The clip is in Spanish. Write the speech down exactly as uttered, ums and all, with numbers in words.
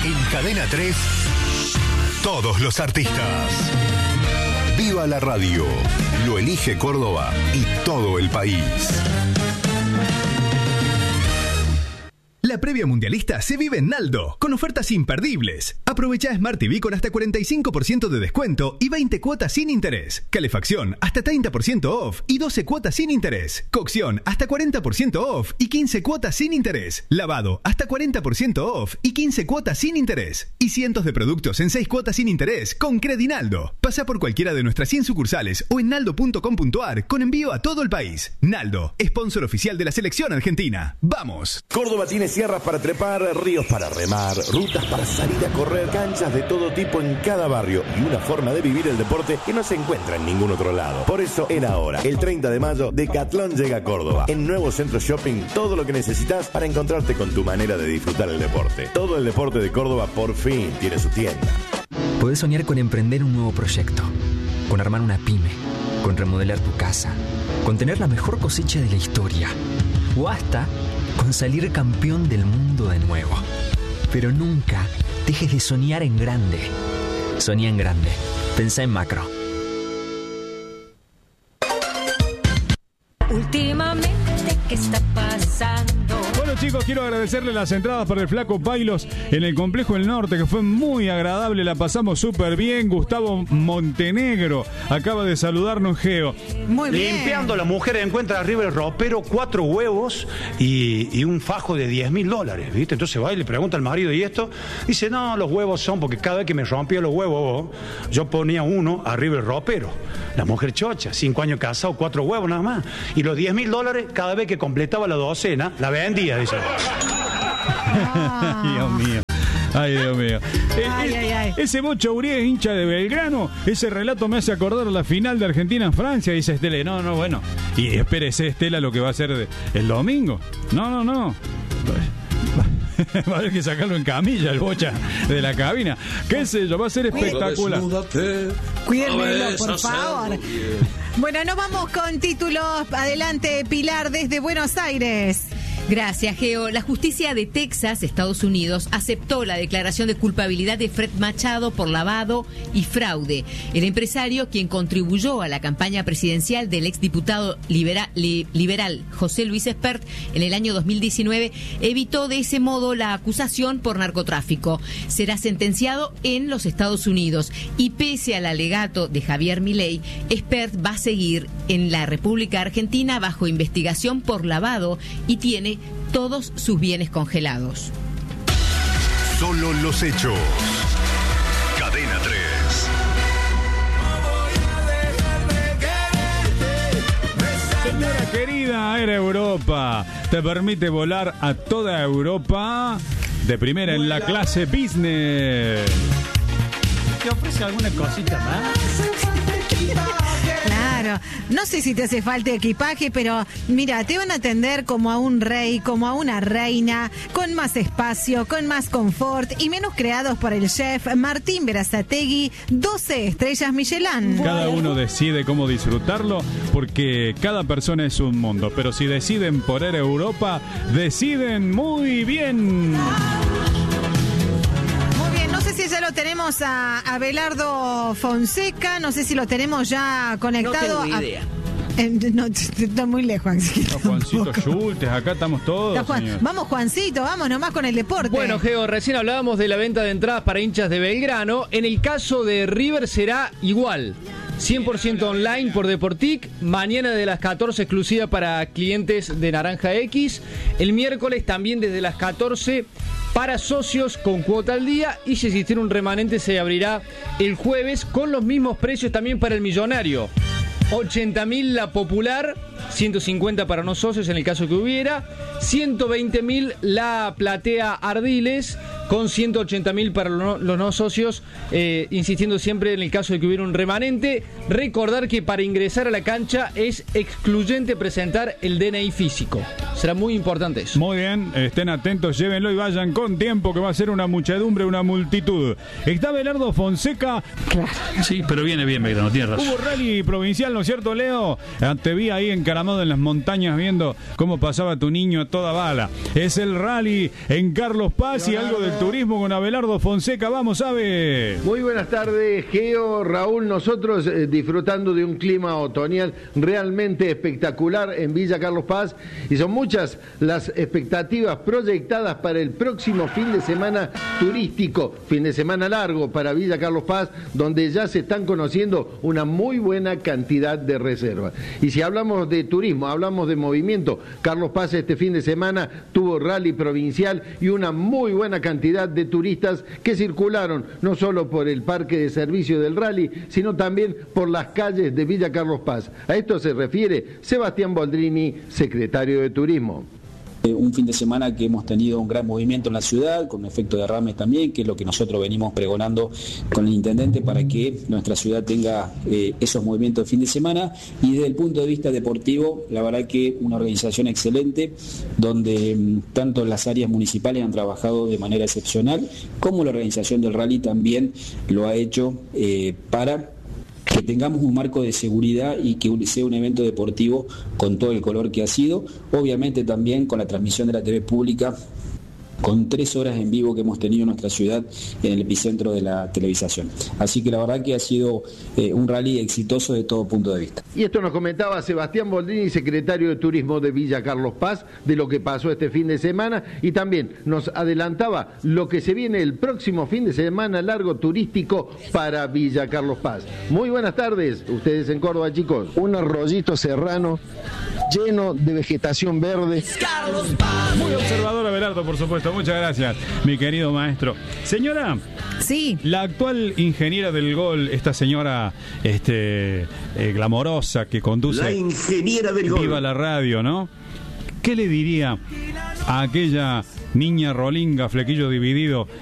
En Cadena tres, todos los artistas. Viva la radio, lo elige Córdoba y todo el país. La previa mundialista se vive en Naldo, con ofertas imperdibles. Aprovecha Smart T V con hasta cuarenta y cinco por ciento de descuento y veinte cuotas sin interés. Calefacción hasta treinta por ciento off y doce cuotas sin interés. Cocción hasta cuarenta por ciento off y quince cuotas sin interés. Lavado hasta cuarenta por ciento off y quince cuotas sin interés. Y cientos de productos en seis cuotas sin interés con Credinaldo. Pasa por cualquiera de nuestras cien sucursales o en naldo punto com punto ar con envío a todo el país. Naldo, sponsor oficial de la selección argentina. ¡Vamos! Córdoba tiene sierras para trepar, ríos para remar, rutas para salir a correr, canchas de todo tipo en cada barrio y una forma de vivir el deporte que no se encuentra en ningún otro lado. Por eso era ahora, el treinta de mayo, Decathlon llega a Córdoba. En Nuevo Centro Shopping, todo lo que necesitas para encontrarte con tu manera de disfrutar el deporte. Todo el deporte de Córdoba por fin tiene su tienda. Podés soñar con emprender un nuevo proyecto, con armar una pyme, con remodelar tu casa, con tener la mejor cosecha de la historia o hasta con salir campeón del mundo de nuevo. Pero nunca dejes de soñar en grande. Soñá en grande. Pensá en macro. Últimamente, ¿qué está pasando? Bueno, chicos, quiero agradecerle las entradas para el Flaco Pailos en el Complejo del Norte, que fue muy agradable, la pasamos súper bien. Gustavo Montenegro acaba de saludarnos, Geo. Muy bien. Limpiando, la mujer encuentra arriba el ropero cuatro huevos y, y un fajo de diez mil dólares, ¿viste? Entonces va y le pregunta al marido, ¿y esto? Dice, no, los huevos son porque cada vez que me rompía los huevos, yo ponía uno arriba el ropero. La mujer chocha, cinco años casado, cuatro huevos nada más. Y los diez mil dólares, cada vez que completaba la docena, la vendía, dice. Ah. Dios mío. Ay, Dios mío. Ay, eh, ay, ay. Ese Bocho Uribe, hincha de Belgrano, ese relato me hace acordar la final de Argentina-Francia, dice Estela. No, no, bueno. Y espérese, Estela, lo que va a ser de, el domingo. No, no, no. Va a haber que sacarlo en camilla, el Bocha de la cabina. ¿Qué sé yo? Va a ser espectacular. Cuídenmelo, por favor. Bueno, nos vamos con títulos. Adelante, Pilar, desde Buenos Aires. Gracias, Geo. La justicia de Texas, Estados Unidos, aceptó la declaración de culpabilidad de Fred Machado por lavado y fraude. El empresario, quien contribuyó a la campaña presidencial del exdiputado libera, li, liberal José Luis Espert en el año dos mil diecinueve, evitó de ese modo la acusación por narcotráfico. Será sentenciado en los Estados Unidos y pese al alegato de Javier Milei, Espert va a seguir en la República Argentina bajo investigación por lavado y tiene todos sus bienes congelados. Solo los hechos. Cadena tres. Señora querida, Air Europa te permite volar a toda Europa de primera en la clase business. ¿Te ofrece alguna cosita más? Claro, no sé si te hace falta equipaje, pero mira, te van a atender como a un rey, como a una reina, con más espacio, con más confort y menos creados por el chef Martín Berazategui, doce estrellas Michelin. Cada uno decide cómo disfrutarlo porque cada persona es un mundo, pero si deciden por Air Europa, deciden muy bien. No sé si ya lo tenemos a Abelardo Fonseca, no sé si lo tenemos ya conectado. No tengo idea. A... Eh, no, está muy lejos, Juancito. No, Juancito Schultes, acá estamos todos. Juan... Vamos, Juancito, vamos nomás con el deporte. Bueno, Geo, recién hablábamos de la venta de entradas para hinchas de Belgrano. En el caso de River será igual. cien por ciento online por Deportic. Mañana desde las catorce exclusiva para clientes de Naranja X. El miércoles también desde las catorce para socios con cuota al día. Y si existiera un remanente se abrirá el jueves con los mismos precios también para el millonario. ochenta mil la popular, ciento cincuenta para no socios en el caso que hubiera, ciento veinte mil la platea Ardiles, con ciento ochenta mil para los no, los no socios, eh, insistiendo siempre en el caso de que hubiera un remanente. Recordar que para ingresar a la cancha es excluyente presentar el D N I físico. Será muy importante eso. Muy bien, estén atentos, llévenlo y vayan con tiempo, que va a ser una muchedumbre, una multitud. Está Abelardo Fonseca. Claro. Sí, pero viene bien Belgrano, tiene razón. Hubo rally provincial, ¿no es cierto, Leo? Te vi ahí encaramado en las montañas viendo cómo pasaba tu niño a toda bala. Es el rally en Carlos Paz y algo del turismo con Abelardo Fonseca. Vamos, Abe. Muy buenas tardes, Geo, Raúl. Nosotros eh, disfrutando de un clima otoñal realmente espectacular en Villa Carlos Paz, y son muchas las expectativas proyectadas para el próximo fin de semana turístico, fin de semana largo para Villa Carlos Paz, donde ya se están conociendo una muy buena cantidad de reservas. Y si hablamos de turismo, hablamos de movimiento, Carlos Paz este fin de semana tuvo rally provincial y una muy buena cantidad de turistas que circularon no solo por el parque de servicio del rally, sino también por las calles de Villa Carlos Paz. A esto se refiere Sebastián Boldrini, secretario de Turismo. Un fin de semana que hemos tenido un gran movimiento en la ciudad, con efecto de derrame también, que es lo que nosotros venimos pregonando con el intendente para que nuestra ciudad tenga eh, esos movimientos de fin de semana. Y desde el punto de vista deportivo, la verdad que una organización excelente, donde m, tanto las áreas municipales han trabajado de manera excepcional, como la organización del rally también lo ha hecho eh, para que tengamos un marco de seguridad y que sea un evento deportivo con todo el color que ha sido, obviamente también con la transmisión de la T V pública, con tres horas en vivo que hemos tenido en nuestra ciudad en el epicentro de la televisación. Así que la verdad que ha sido eh, un rally exitoso de todo punto de vista. Y esto nos comentaba Sebastián Boldrini, secretario de Turismo de Villa Carlos Paz, de lo que pasó este fin de semana, y también nos adelantaba lo que se viene el próximo fin de semana largo turístico para Villa Carlos Paz. Muy buenas tardes, ustedes en Córdoba, chicos. Un arroyito serrano lleno de vegetación verde. Muy observador, Abelardo, por supuesto. Muchas gracias, mi querido maestro. Señora, sí, la actual ingeniera del gol, esta señora este, eh, glamorosa que conduce la ingeniera del gol. Viva la Radio, ¿no? ¿Qué le diría a aquella niña rolinga, flequillo dividido,